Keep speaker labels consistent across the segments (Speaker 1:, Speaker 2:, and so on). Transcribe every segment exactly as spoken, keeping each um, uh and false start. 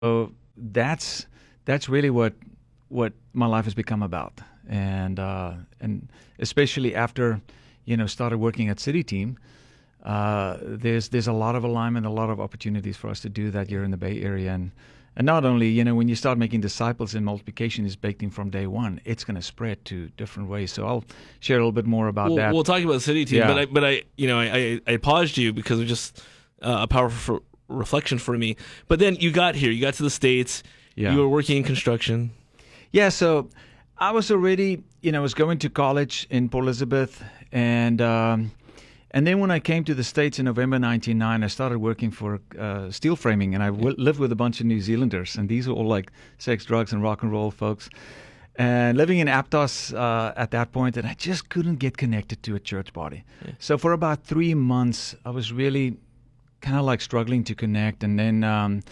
Speaker 1: So that's that's really what what my life has become about, and uh, and especially after you know started working at City Team, uh, there's there's a lot of alignment, a lot of opportunities for us to do that here in the Bay Area, and and not only you know when you start making disciples and multiplication is baked in from day one, it's going to spread to different ways. So I'll share a little bit more about
Speaker 2: we'll,
Speaker 1: that.
Speaker 2: We'll talk about City Team,
Speaker 1: Yeah.
Speaker 2: but I but I you know I I, I paused you because it was just uh, a powerful reflection for me. But then you got here, you got to the States,
Speaker 1: Yeah.
Speaker 2: you were working in construction.
Speaker 1: Yeah, so I was already, you know, I was going to college in Port Elizabeth, and um, and then when I came to the States in November nineteen ninety-nine, I started working for uh, steel framing, and I w- lived with a bunch of New Zealanders, and these were all like sex, drugs, and rock and roll folks, and living in Aptos uh, at that point, and I just couldn't get connected to a church body.
Speaker 2: Yeah.
Speaker 1: So for about three months, I was really kind of like struggling to connect, and then um,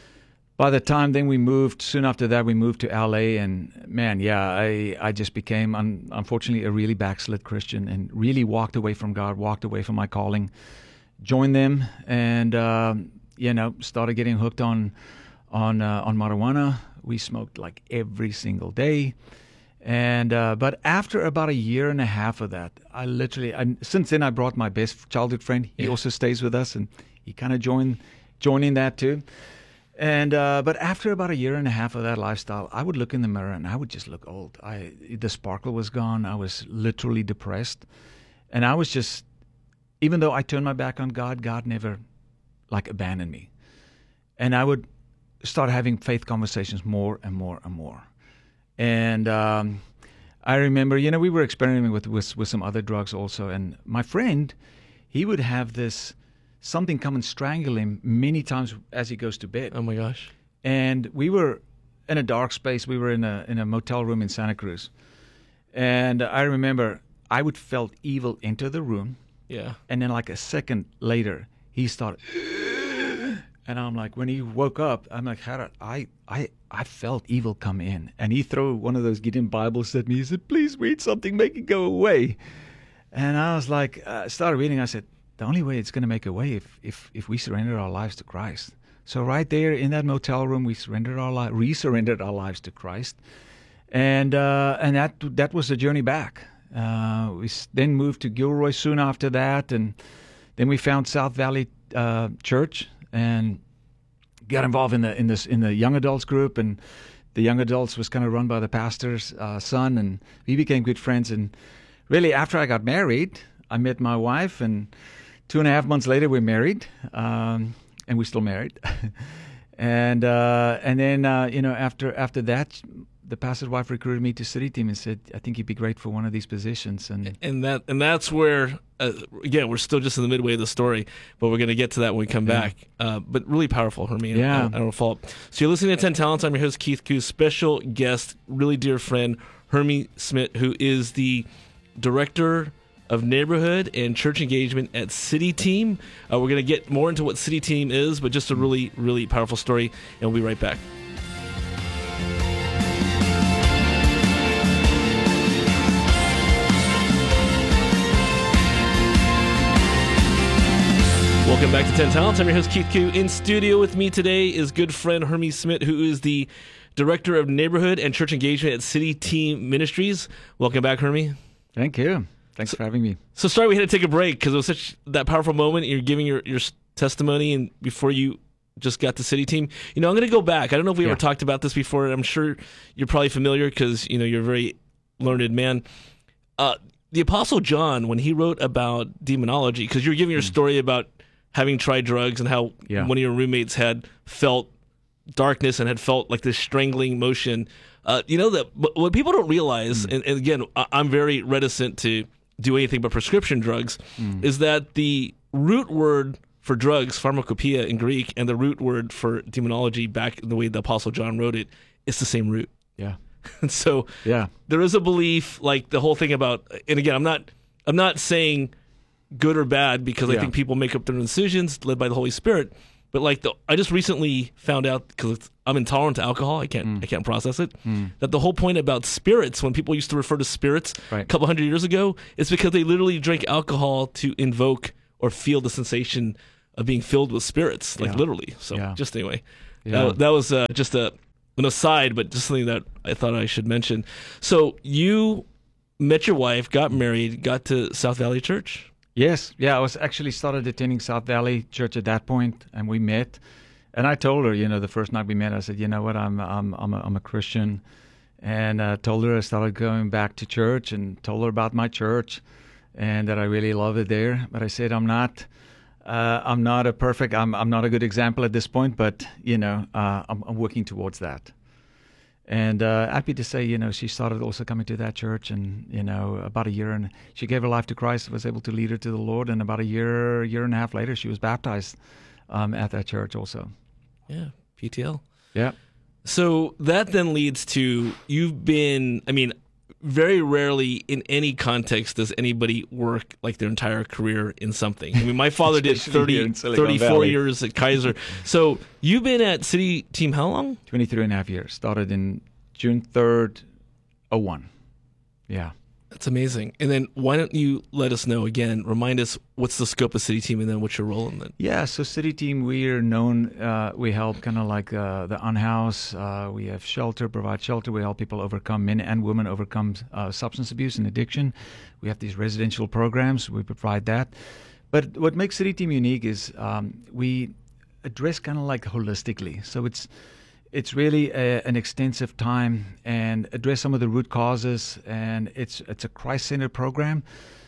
Speaker 1: by the time then we moved, soon after that we moved to L A, and man, yeah, I, I just became, un, unfortunately, a really backslid Christian and really walked away from God, walked away from my calling, joined them, and um, you know, started getting hooked on on uh, on marijuana. We smoked like every single day. And uh, but after about a year and a half of that, I literally, I, since then I brought my best childhood friend. He
Speaker 2: Yeah.
Speaker 1: also stays with us, and he kind of joined joining that too. And uh, but after about a year and a half of that lifestyle, I would look in the mirror and I would just look old. I the sparkle was gone. I was literally depressed, and I was just, even though I turned my back on God, God never like abandoned me. And I would start having faith conversations more and more and more. And um, I remember, you know, we were experimenting with, with with some other drugs also. And my friend, he would have this something come and strangle him many times as he goes to bed.
Speaker 2: Oh my gosh.
Speaker 1: And we were in a dark space. We were in a in a motel room in Santa Cruz. And I remember I would felt evil enter the room.
Speaker 2: Yeah.
Speaker 1: And then like a second later, he started. And I'm like, when he woke up, I'm like, Harold, I, I, I felt evil come in. And he threw one of those Gideon Bibles at me. He said, please read something, make it go away. And I was like, I uh, started reading. I said, the only way it's going to make a way if, if, if we surrender our lives to Christ. So right there in that motel room, we surrendered our li- re-surrendered our lives to Christ. And uh, and that that was the journey back. Uh, we s- then moved to Gilroy soon after that. And then we found South Valley uh, Church and got involved in the in this in the young adults group, and the young adults was kind of run by the pastor's uh, son, and we became good friends. And really, after I got married, I met my wife, and two and a half months later, we're married, um, and we're still married. and uh, and then uh, you know after after that, the pastor's wife recruited me to City Team and said, I think you'd be great for one of these positions. And
Speaker 2: And that and that's where uh, again we're still just in the midway of the story, but we're going to get to that when we come
Speaker 1: Yeah.
Speaker 2: back. Uh, but really powerful, Hermie.
Speaker 1: Yeah.
Speaker 2: I, I don't follow up. So you're listening to Ten Talents. I'm your host Keith Koo, special guest, really dear friend Hermie Smit, who is the director of neighborhood and church engagement at City Team. Uh, we're going to get more into what City Team is, but just a really really powerful story, and we'll be right back. Welcome back to Ten Talents. I'm your host, Keith Koo. In studio with me today is good friend Hermie Smit, who is the Director of Neighborhood and Church Engagement at City Team Ministries. Welcome back, Hermie.
Speaker 1: thank you. Thanks for having me.
Speaker 2: So sorry we had to take a break because it was such that powerful moment. You're giving your, your testimony, and before you just got to City Team. You know, I'm going to go back. I don't know if we
Speaker 1: Yeah.
Speaker 2: ever talked about this before. I'm sure you're probably familiar because, you know, you're a very learned man. Uh, the Apostle John, when he wrote about demonology, because you were giving your story about having tried drugs and how
Speaker 1: Yeah.
Speaker 2: one of your roommates had felt darkness and had felt like this strangling motion. Uh, you know, that but what people don't realize,
Speaker 1: Mm.
Speaker 2: and, and again, I, I'm very reticent to do anything but prescription drugs,
Speaker 1: Mm.
Speaker 2: is that the root word for drugs, pharmacopoeia in Greek, and the root word for demonology, back in the way the Apostle John wrote it, it's the same root.
Speaker 1: Yeah.
Speaker 2: And so
Speaker 1: Yeah.
Speaker 2: there is a belief, like the whole thing about, and again, I'm not, I'm not saying good or bad because I
Speaker 1: Yeah.
Speaker 2: think people make up their own decisions led by the Holy Spirit. But like the, I just recently found out because I'm intolerant to alcohol, I can't,
Speaker 1: Mm.
Speaker 2: I can't process it.
Speaker 1: Mm.
Speaker 2: That the whole point about spirits, when people used to refer to spirits
Speaker 1: Right.
Speaker 2: a couple hundred years ago, is because they literally drank alcohol to invoke or feel the sensation of being filled with spirits, like
Speaker 1: Yeah.
Speaker 2: literally. So
Speaker 1: Yeah.
Speaker 2: just anyway.
Speaker 1: Yeah.
Speaker 2: That, that was uh, just a an aside, but just something that I thought I should mention. So you met your wife, got married, got to South Valley Church.
Speaker 1: Yes, yeah, I was actually started attending South Valley Church at that point, and we met. And I told her, you know, the first night we met, I said, you know what, I'm I'm I'm a, I'm a Christian, and uh, told her I started going back to church, and told her about my church, and that I really love it there. But I said I'm not, uh, I'm not a perfect, I'm I'm not a good example at this point, but you know, uh, I'm, I'm working towards that. And uh, happy to say, you know, she started also coming to that church, and you know, about a year, and she gave her life to Christ, was able to lead her to the Lord, and about a year, year and a half later, she was baptized um, at that church also.
Speaker 2: Yeah, P T L.
Speaker 1: Yeah.
Speaker 2: So that then leads to you've been. I mean, very rarely in any context does anybody work like their entire career in something. I mean, my father did thirty, thirty-four
Speaker 1: Valley.
Speaker 2: years at Kaiser. So you've been at City Team how long?
Speaker 1: twenty-three and a half years. Started in June third, oh one. Yeah.
Speaker 2: That's amazing. And then why don't you let us know again, remind us what's the scope of City Team and then what's your role in it?
Speaker 1: Yeah, so City Team, we are known, uh, we help kind of like uh, the unhoused. Uh, we have shelter, provide shelter. We help people overcome, men and women overcome uh, substance abuse and addiction. We have these residential programs. We provide that. But what makes City Team unique is um, we address kind of like holistically. So it's It's really a, an extensive time and address some of the root causes, and it's it's a Christ-centered program.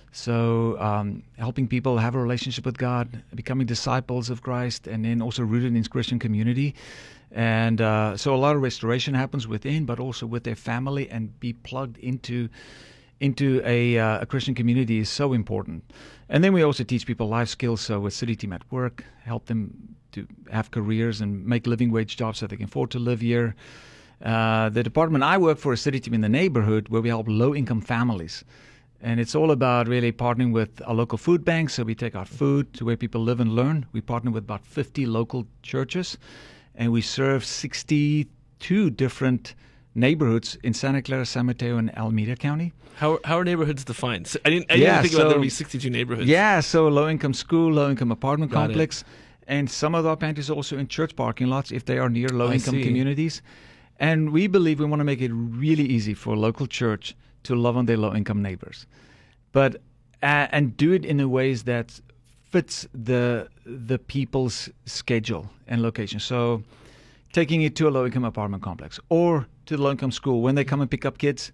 Speaker 1: So um, helping people have a relationship with God, becoming disciples of Christ, and then also rooted in Christian community. And uh, so a lot of restoration happens within, but also with their family, and be plugged into into a, uh, a Christian community is so important. And then we also teach people life skills. So with City Team at Work, help them to have careers and make living wage jobs so they can afford to live here. Uh, the department I work for is City Team in the Neighborhood, where we help low-income families. And it's all about really partnering with our local food banks. So we take our food to where people live and learn. We partner with about fifty local churches, and we serve sixty-two different neighborhoods in Santa Clara, San Mateo, and Alameda County.
Speaker 2: How how are neighborhoods defined? So I didn't I
Speaker 1: Yeah,
Speaker 2: didn't think
Speaker 1: so-
Speaker 2: about there would be sixty-two neighborhoods.
Speaker 1: Yeah, so low-income school, low-income apartment
Speaker 2: Got it.
Speaker 1: complex. And some of our pantries are also in church parking lots if they are near low-income
Speaker 2: see.
Speaker 1: communities. And we believe we want to make it really easy for a local church to love on their low-income neighbors, but uh, and do it in a ways that fits the the people's schedule and location. So taking it to a low-income apartment complex or to the low-income school, when they come and pick up kids,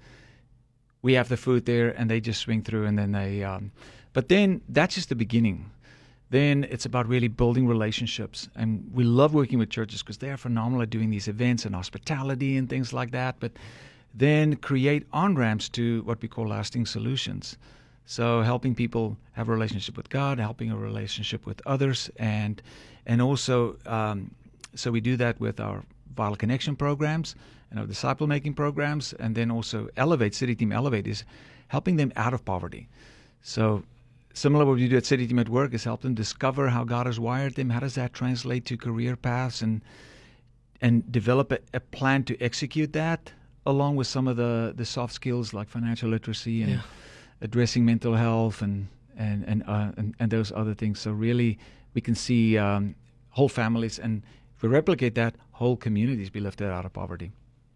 Speaker 1: we have the food there, and they just swing through, and then they. Um, but then that's just the beginning. Then it's about really building relationships. And we love working with churches because they are phenomenal at doing these events and hospitality and things like that. But then create on-ramps to what we call lasting solutions. So helping people have a relationship with God, helping a relationship with others. And and also, um, so we do that with our Vital Connection programs and our disciple-making programs. And then also Elevate, City Team Elevate is helping them out of poverty. So similar what we do at City Team at Work is help them discover how God has wired them. How does that translate to career paths, and and develop a, a plan to execute that, along with some of the, the soft skills like financial literacy and
Speaker 2: Yeah.
Speaker 1: addressing mental health and and and, uh, and and those other things. So really, we can see um, whole families, and if we replicate that, whole communities be lifted out of poverty.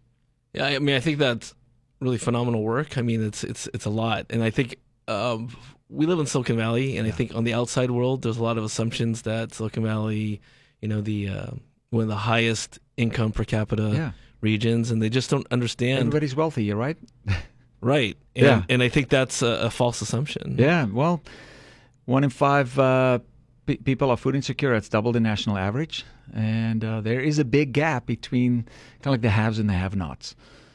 Speaker 2: Yeah, I mean, I think that's really phenomenal work. I mean, it's it's it's a lot, and I think um, we live in Silicon Valley, and I think on the outside world, there's a lot of assumptions that Silicon Valley, you know, the uh, one of the highest income per capita
Speaker 1: Yeah.
Speaker 2: regions, and they just don't understand.
Speaker 1: Everybody's wealthy, you're right?
Speaker 2: Right. And,
Speaker 1: Yeah.
Speaker 2: and I think that's a, a false assumption.
Speaker 1: Yeah, well, one in five uh, pe- people are food insecure. It's double the national average. And uh, there is a big gap between kind of like the haves and the have-nots.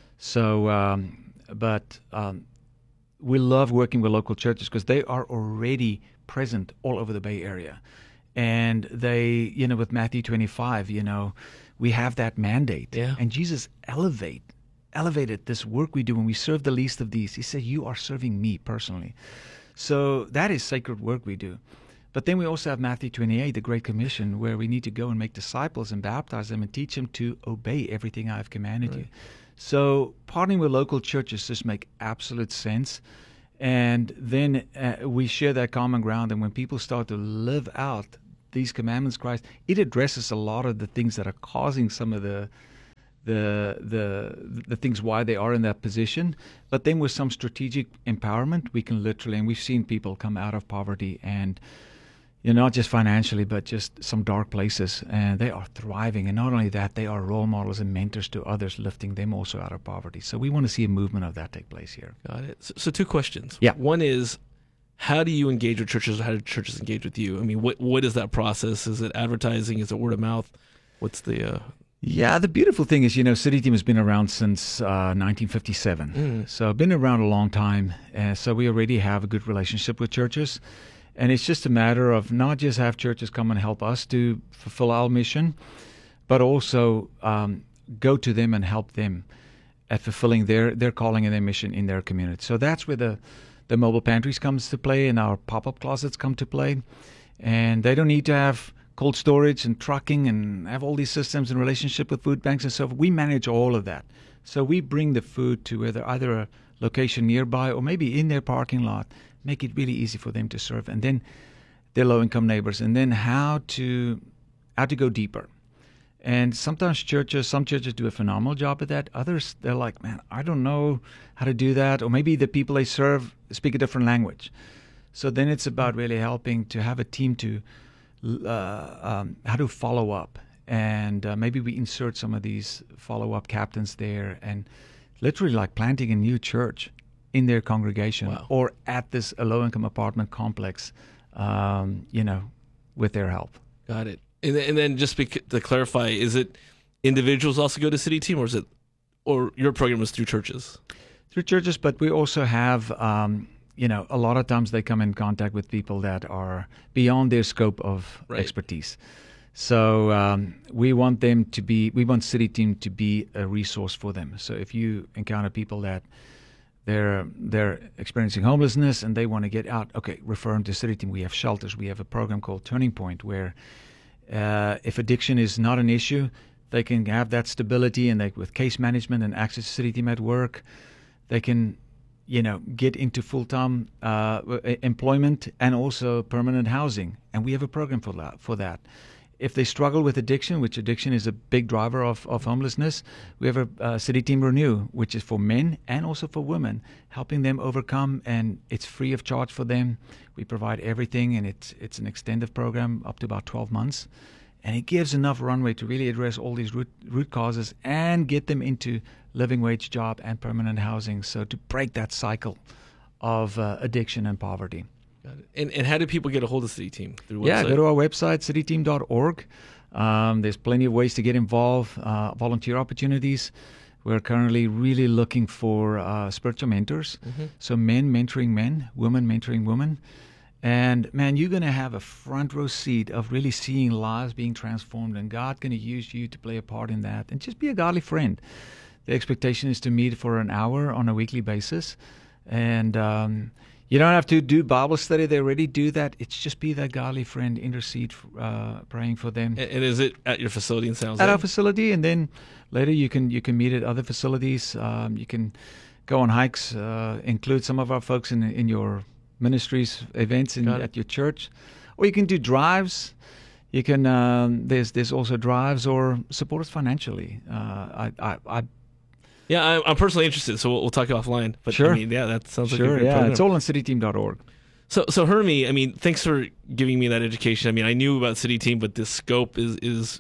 Speaker 1: So, um, but um, we love working with local churches because they are already present all over the Bay Area. And they, you know, with Matthew twenty-five, you know, we have that mandate.
Speaker 2: Yeah.
Speaker 1: And Jesus elevate, elevated this work we do when we serve the least of these. He said, you are serving me personally. So that is sacred work we do. But then we also have Matthew twenty-eight, the Great Commission, where we need to go and make disciples and baptize them and teach them to obey everything I have commanded
Speaker 2: Right.
Speaker 1: you. So partnering with local churches just make absolute sense. And then uh, we share that common ground. And when people start to live out these commandments, Christ, it addresses a lot of the things that are causing some of the the the the things why they are in that position. But then with some strategic empowerment, we can literally, and we've seen people come out of poverty and, you know, not just financially, but just some dark places, and they are thriving. And not only that, they are role models and mentors to others, lifting them also out of poverty. So we want to see a movement of that take place here.
Speaker 2: Got it. So, so two questions.
Speaker 1: Yeah.
Speaker 2: One is, how do you engage with churches? How do churches engage with you? I mean, what what is that process? Is it advertising? Is it word of mouth? What's the... Uh...
Speaker 1: Yeah, the beautiful thing is, you know, City Team has been around since uh, nineteen fifty-seven.
Speaker 2: Mm.
Speaker 1: So been around a long time. Uh, so we already have a good relationship with churches. And it's just a matter of not just have churches come and help us to fulfill our mission, but also um, go to them and help them at fulfilling their, their calling and their mission in their community. So that's where the, the mobile pantries comes to play and our pop-up closets come to play. And they don't need to have cold storage and trucking and have all these systems in relationship with food banks and so forth. We manage all of that. So we bring the food to either, either a location nearby or maybe in their parking lot, make it really easy for them to serve, and then their low-income neighbors, and then how to how to go deeper. And sometimes churches, some churches do a phenomenal job at that. Others, they're like, man, I don't know how to do that, or maybe the people they serve speak a different language. So then it's about really helping to have a team to uh, um, how to follow up, and uh, maybe we insert some of these follow-up captains there, and literally like planting a new church in their congregation.
Speaker 2: Wow.
Speaker 1: Or at this a low-income apartment complex, um, you know, with their help.
Speaker 2: Got it. And then, and then just bec- to clarify, is it individuals also go to City Team, or is it, or your program is through churches?
Speaker 1: Through churches, but we also have, um, you know, a lot of times they come in contact with people that are beyond their scope of
Speaker 2: Right.
Speaker 1: expertise. So um, we want them to be, we want City Team to be a resource for them. So if you encounter people that They're they're experiencing homelessness and they want to get out, okay, refer them to City Team. We have shelters. We have a program called Turning Point where uh, if addiction is not an issue, they can have that stability, and they, with case management and access to City Team at work, they can, you know, get into full-time uh, employment and also permanent housing. And we have a program for that. For that. If they struggle with addiction, which addiction is a big driver of, of homelessness, we have a uh, City Team Renew, which is for men and also for women, helping them overcome, and it's free of charge for them. We provide everything, and it's it's an extended program up to about twelve months, and it gives enough runway to really address all these root, root causes and get them into living wage job and permanent housing, so to break that cycle of uh, addiction and poverty.
Speaker 2: Got it. And, and how do people get a hold of City Team? Through
Speaker 1: Yeah,
Speaker 2: website?
Speaker 1: go to our website, city team dot org. Um, there's plenty of ways to get involved, uh, volunteer opportunities. We're currently really looking for uh, spiritual mentors.
Speaker 2: Mm-hmm.
Speaker 1: So men mentoring men, women mentoring women. And man, you're going to have a front row seat of really seeing lives being transformed, and God's going to use you to play a part in that. And just be a godly friend. The expectation is to meet for an hour on a weekly basis. And um, you don't have to do Bible study. They already do that. It's just be that godly friend, intercede, uh, praying for them.
Speaker 2: And, and is it at your facility in San Jose?
Speaker 1: At our facility, and then later you can you can meet at other facilities. Um, you can go on hikes. Uh, include some of our folks in in your ministries events in, at your church, or you can do drives. You can um, there's there's also drives, or support us financially. Uh, I, I I.
Speaker 2: Yeah, I'm, I'm personally interested, so we'll, we'll talk offline. But
Speaker 1: Sure.
Speaker 2: I mean, yeah, that sounds like
Speaker 1: Sure,
Speaker 2: a great
Speaker 1: yeah,
Speaker 2: program.
Speaker 1: it's all on city team dot org.
Speaker 2: So, so Hermie, I mean, thanks for giving me that education. I mean, I knew about City Team, but this scope is is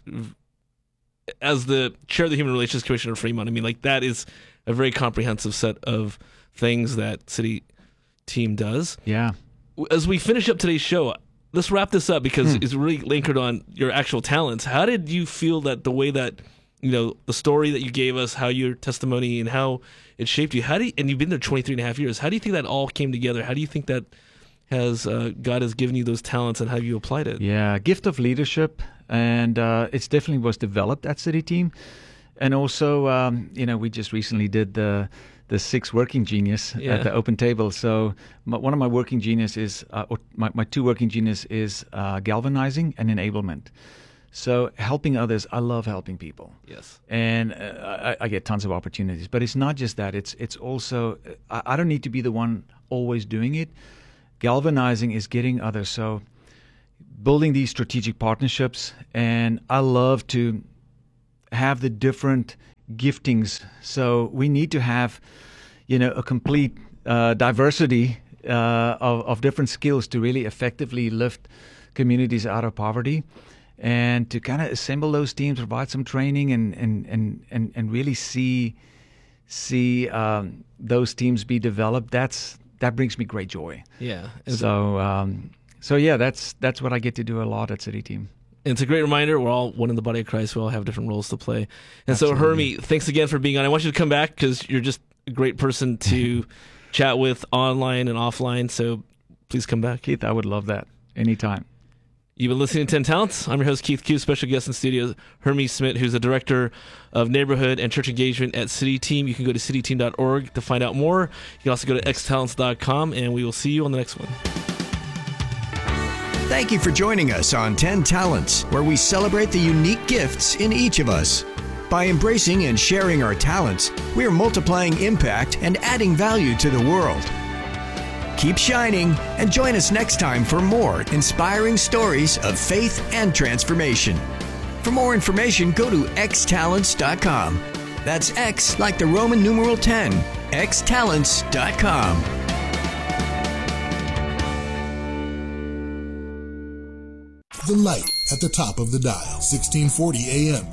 Speaker 2: as the chair of the Human Relations Commission of Fremont. I mean, like that is a very comprehensive set of things that City Team does.
Speaker 1: Yeah.
Speaker 2: As we finish up today's show, let's wrap this up because
Speaker 1: Hmm.
Speaker 2: it's really anchored on your actual talents. How did you feel that the way that you know, the story that you gave us, how your testimony and how it shaped you, how do you, and you've been there twenty-three and a half years, how do you think that all came together? How do you think that has, uh, God has given you those talents, and how have you applied it?
Speaker 1: Yeah, gift of leadership, and uh, it's definitely was developed at City Team. And also, um, you know, we just recently did the the six working genius
Speaker 2: Yeah.
Speaker 1: at the open table. So my, one of my working genius is, uh, or my, my two working genius is uh, galvanizing and enablement. So helping others, I love helping people.
Speaker 2: Yes.
Speaker 1: And uh, I, I get tons of opportunities. But it's not just that. It's it's also, I, I don't need to be the one always doing it. Galvanizing is getting others. So building these strategic partnerships, and I love to have the different giftings. So we need to have, you know, a complete uh, diversity uh, of, of different skills to really effectively lift communities out of poverty, and to kind of assemble those teams, provide some training, and and and and, and really see see um, those teams be developed. That's that brings me great joy.
Speaker 2: Yeah.
Speaker 1: So um, so yeah, that's that's what I get to do a lot at City Team.
Speaker 2: It's a great reminder. We're all one in the body of Christ. We all have different roles to play. And
Speaker 1: Absolutely.
Speaker 2: so, Hermie, thanks again for being on. I want you to come back because you're just a great person to chat with online and offline. So please come back.
Speaker 1: Keith, I would love that anytime.
Speaker 2: You've been listening to ten Talents. I'm your host, Keith Q. Special guest in studio, Hermie Smit, who's the Director of Neighborhood and Church Engagement at City Team. You can go to city team dot org to find out more. You can also go to x talents dot com, and we will see you on the next one.
Speaker 3: Thank you for joining us on ten Talents, where we celebrate the unique gifts in each of us. By embracing and sharing our talents, we are multiplying impact and adding value to the world. Keep shining and join us next time for more inspiring stories of faith and transformation. For more information, go to x talents dot com. That's X like the Roman numeral ten, x talents dot com.
Speaker 4: The light at the top of the dial, sixteen forty A M